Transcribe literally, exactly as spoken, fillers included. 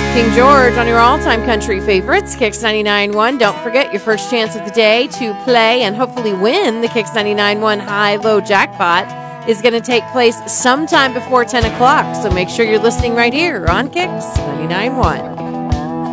King George on your all-time country favorites, Kix ninety-nine point one. Don't forget your first chance of the day to play and hopefully win the Kix ninety-nine point one high-low jackpot is going to take place sometime before ten o'clock. So make sure you're listening right here on Kix ninety-nine point one.